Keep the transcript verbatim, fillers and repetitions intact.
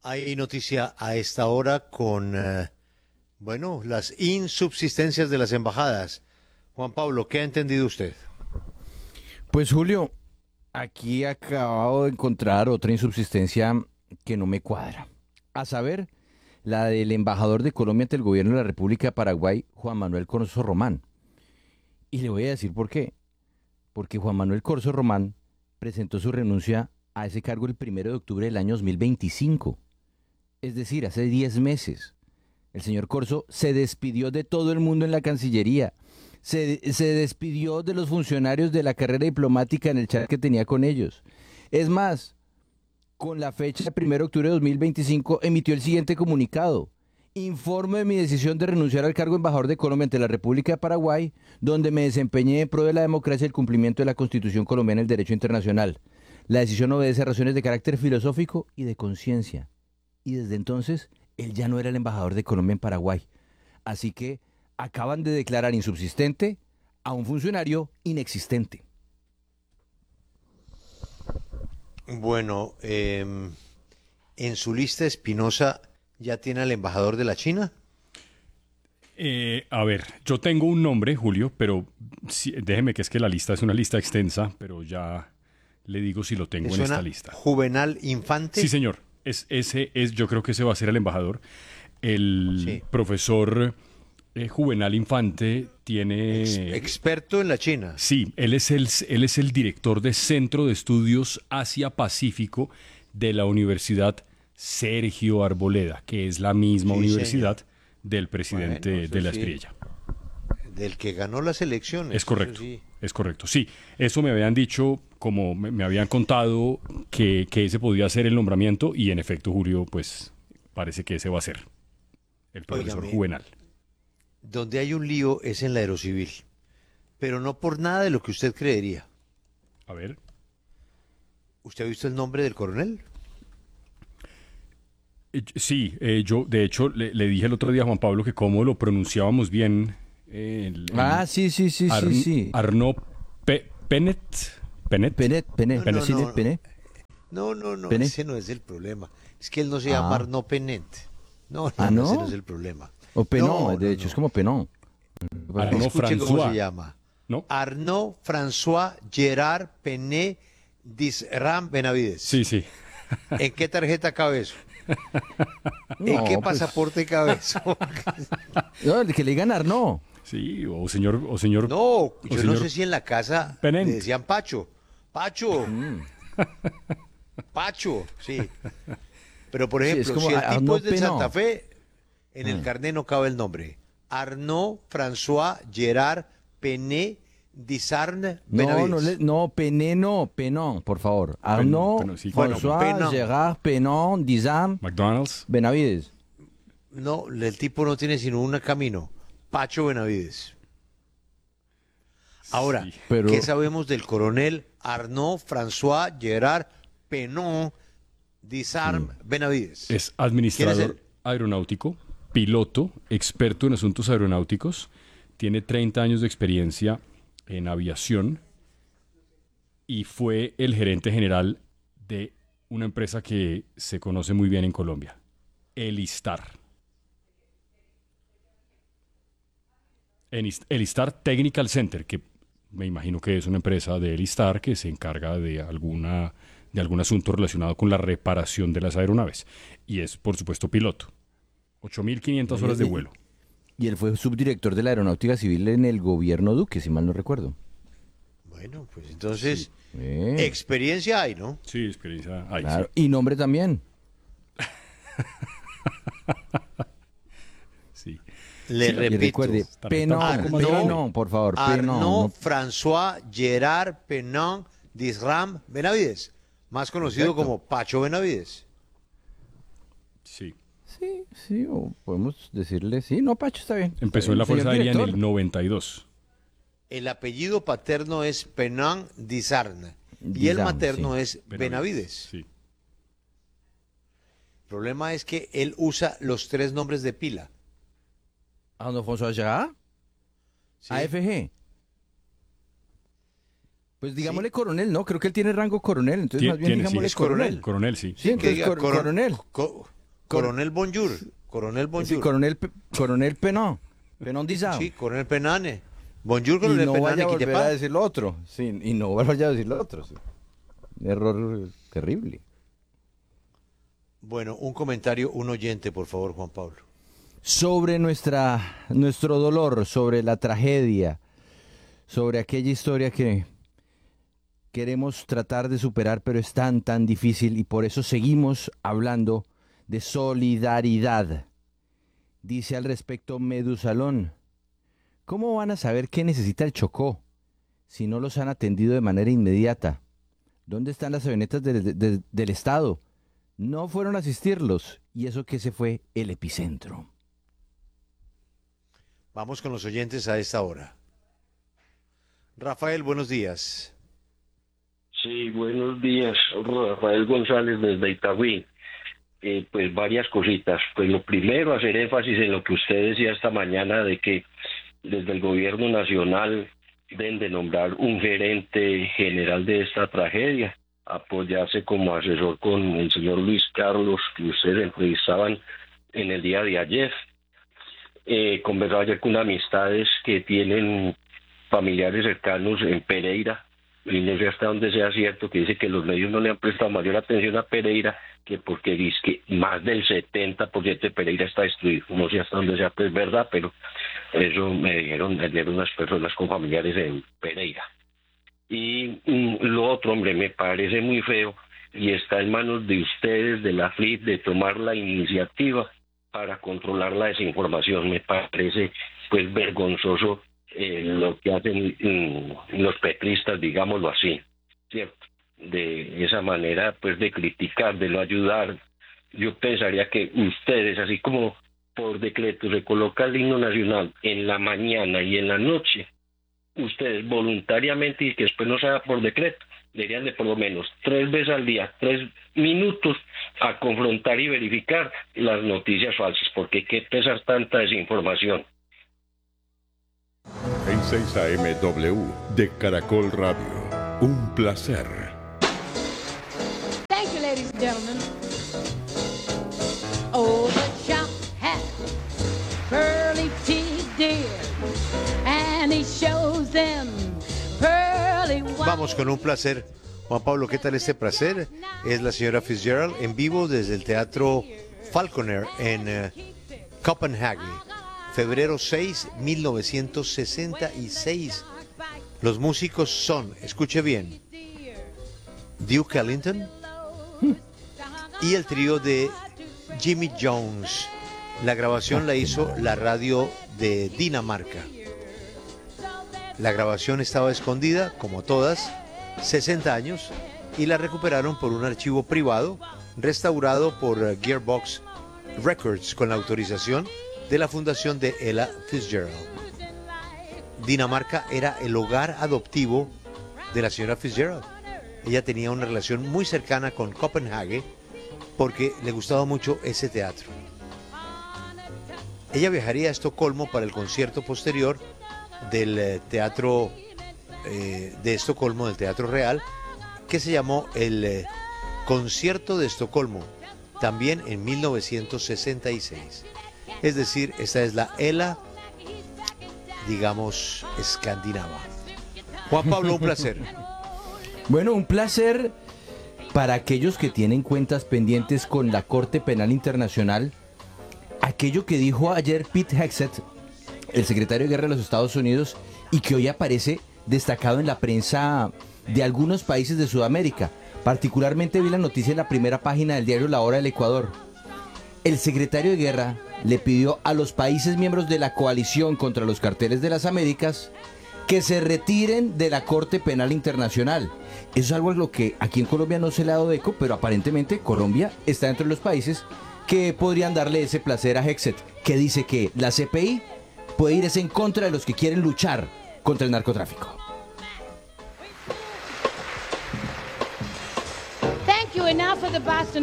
Hay noticia a esta hora con, eh, bueno, las insubsistencias de las embajadas. Juan Pablo, ¿qué ha entendido usted? Pues Julio, aquí he acabado de encontrar otra insubsistencia que no me cuadra. A saber, la del embajador de Colombia ante el gobierno de la República de Paraguay, Juan Manuel Corso Román. Y le voy a decir por qué. Porque Juan Manuel Corso Román presentó su renuncia a ese cargo el primero de octubre del año dos mil veinticinco. Es decir, hace diez meses. El señor Corso se despidió de todo el mundo en la Cancillería. Se, se despidió de los funcionarios de la carrera diplomática en el chat que tenía con ellos. Es más, con la fecha primero de octubre de dos mil veinticinco emitió el siguiente comunicado. Informo de mi decisión de renunciar al cargo de embajador de Colombia ante la República de Paraguay, donde me desempeñé en pro de la democracia y el cumplimiento de la Constitución colombiana y el derecho internacional. La decisión obedece a razones de carácter filosófico y de conciencia. Y desde entonces, él ya no era el embajador de Colombia en Paraguay. Así que acaban de declarar insubsistente a un funcionario inexistente. Bueno, eh, en su lista Espinosa ya tiene al embajador de la China. Eh, a ver, yo tengo un nombre, Julio, pero sí, déjeme que es que la lista es una lista extensa, pero ya le digo si lo tengo ¿Le en suena esta lista. Juvenal Infante? Sí, señor. Es, ese es, yo creo que ese va a ser el embajador. El Sí. profesor eh, Juvenal Infante tiene... Ex- experto en la China. Sí, él es, el, él es el director de Centro de Estudios Asia-Pacífico de la Universidad Sergio Arboleda, que es la misma Sí, universidad señor. del presidente Bueno, eso de la sí. Espriella. Del que ganó las elecciones. Es correcto, eso sí. es correcto. Sí, eso me habían dicho, como me, me habían contado, que, que ese podía ser el nombramiento y en efecto, Julio, pues parece que ese va a ser el profesor Óigame, Juvenal. Donde hay un lío es en la aerocivil. Pero no por nada de lo que usted creería. A ver. ¿Usted ha visto el nombre del coronel? Eh, Sí, eh, yo de hecho le, le dije el otro día a Juan Pablo que cómo lo pronunciábamos bien. eh, el- el Ah, sí, sí, sí, Ar- sí, sí. Arnaud Pe- Penet. Penet. Penet, Penet, No, Penet, no, sí, no, no. Penet. No, no, no, Pene. ese no es el problema. Es que él no se llama Ah. Arnaud Penet. No, no, Ah, no, ¿no? ese no es el problema. O Penón, No, de no, hecho, no. es como Penón. Arnaud Escuche cómo François. se llama. ¿No? Arnaud François Gerard Penet Disram Benavides. Sí, sí. ¿En qué tarjeta cabe eso? ¿En No, qué pues- pasaporte cabe eso? No, el que le digan Arnaud. Sí, o señor, o señor. No, o yo no señor sé si en la casa Penent. le decían Pacho. Pacho. Mm. Pacho, sí. Pero por Sí, es ejemplo, como si el Arnaud tipo es de Penot. Santa Fe, en el carnet no cabe el nombre. Arnaud François Gerard Penet Disarne No, Benavides. no, le- no, Penet no, Penón, por favor. Arnaud, Penón, sí. Bueno, François, Penón. Gerard, Penón, Dizam, McDonald's. Benavides. No, el tipo no tiene sino un camino. Pacho Benavides. Ahora, Sí. Pero- ¿qué sabemos del coronel Arnaud François Gerard Penon Disarme Benavides? Es ¿Quién es administrador él? aeronáutico, piloto, experto en asuntos aeronáuticos. Tiene treinta años de experiencia en aviación y fue el gerente general de una empresa que se conoce muy bien en Colombia, Elistar. En Is- Elistar Technical Center, que me imagino que es una empresa de Elistar que se encarga de alguna de algún asunto relacionado con la reparación de las aeronaves. Y es, por supuesto, piloto. ocho mil quinientas horas de Oye, y- vuelo. Y él fue subdirector de la Aeronáutica Civil en el gobierno Duque, si mal no recuerdo. Bueno, pues entonces, Eh, experiencia hay, ¿no? Sí, experiencia. Ay, claro. sí. Y nombre también. Sí. Le Y repito. recuerde, Tarjeta Penón, Arnaud- Penón, por favor, Penón. Arnaud no- François Gerard Penon Disram Benavides, más conocido Perfecto. como Pacho Benavides. Sí. Sí, sí, o podemos decirle, sí, no, Pacho, está bien. está Empezó bien, en la señor Fuerza Aérea en director. el noventa y dos. El apellido paterno es Penon Disarne y el Disarne, materno sí. es Benavides. Sí. El problema es que él usa los tres nombres de pila. Arnaud François Gerard, ¿sí? A F G. Pues digámosle coronel, ¿no? Creo que él tiene rango coronel, entonces Tie- más bien tiene, sí. digámosle Es coronel. Coronel, sí. Sí, entonces diga cor- coron- coronel. co- Coronel Bonjour. Coronel Bonjour. Sí, coronel, Pe- coronel Penón. Penón Dizao. Sí, Coronel Penane. Bonjour, Y Coronel no Penane. vaya a ¿qué te volver a pasa? decir lo otro. Sí, y no vaya a decir lo otro. Sí. Un error terrible. Bueno, un comentario, un oyente, por favor, Juan Pablo. Sobre nuestra, nuestro dolor, sobre la tragedia, sobre aquella historia que queremos tratar de superar, pero es tan, tan difícil y por eso seguimos hablando de solidaridad. Dice al respecto Medusalón, ¿cómo van a saber qué necesita el Chocó si no los han atendido de manera inmediata? ¿Dónde están las avionetas de- de- de- del Estado? No fueron a asistirlos y eso que ese fue el epicentro. Vamos con los oyentes a esta hora. Rafael, buenos días. Sí, buenos días, Rafael González desde Itagüí. Eh, pues varias cositas. Pues lo primero, hacer énfasis en lo que usted decía esta mañana de que desde el gobierno nacional deben de nombrar un gerente general de esta tragedia, apoyarse como asesor con el señor Luis Carlos, que ustedes entrevistaban en el día de ayer. Eh, conversaba ayer con amistades que tienen familiares cercanos en Pereira, y no sé hasta dónde sea cierto, que dice que los medios no le han prestado mayor atención a Pereira, que porque dice que más del setenta por ciento de Pereira está destruido. No sé hasta dónde sea pues verdad, pero eso me dijeron, me dijeron unas personas con familiares en Pereira. Y mm, lo otro, hombre, me parece muy feo, y está en manos de ustedes, de la F L I P, de tomar la iniciativa para controlar la desinformación. Me parece pues vergonzoso eh, lo que hacen mm, los petristas, digámoslo así, ¿cierto? De esa manera pues de criticar, de no ayudar. Yo pensaría que ustedes, así como por decreto se coloca el himno nacional en la mañana y en la noche, ustedes voluntariamente, y que después no sea por decreto, deberían de por lo menos tres veces al día, tres minutos, a confrontar y verificar las noticias falsas, porque qué pesar tanta desinformación. En seis A M W de Caracol Radio. Un placer. Thank you, ladies and gentlemen. Oh, the chap had pearly teeth, dear, and he shows them pearly white. Vamos con un placer. Juan Pablo, ¿qué tal este placer? Es la señora Fitzgerald en vivo desde el Teatro Falconer en eh, Copenhague. Febrero seis, mil novecientos sesenta y seis. Los músicos son, escuche bien, Duke Ellington y el trío de Jimmy Jones. La grabación la hizo la radio de Dinamarca. La grabación estaba escondida, como todas, sesenta años, y la recuperaron por un archivo privado restaurado por uh, Gearbox Records con la autorización de la fundación de Ella Fitzgerald. Dinamarca era el hogar adoptivo de la señora Fitzgerald. Ella tenía una relación muy cercana con Copenhague porque le gustaba mucho ese teatro. Ella viajaría a Estocolmo para el concierto posterior del eh, teatro eh, de Estocolmo, del Teatro Real, que se llamó el eh, Concierto de Estocolmo, también en mil novecientos sesenta y seis. Es decir, esta es la Ella, digamos, escandinava. Juan Pablo, un placer. Bueno, un placer para aquellos que tienen cuentas pendientes con la Corte Penal Internacional. Aquello que dijo ayer Pete Hegseth, el secretario de Guerra de los Estados Unidos, y que hoy aparece destacado en la prensa de algunos países de Sudamérica. Particularmente vi la noticia en la primera página del diario La Hora del Ecuador. El secretario de Guerra le pidió a los países miembros de la coalición contra los carteles de las Américas que se retiren de la Corte Penal Internacional. Eso es algo a lo que aquí en Colombia no se le ha dado eco, pero aparentemente Colombia está entre los países que podrían darle ese placer a Hegseth, que dice que la C P I puede irse en contra de los que quieren luchar contra el narcotráfico. Thank you, and now for the Boston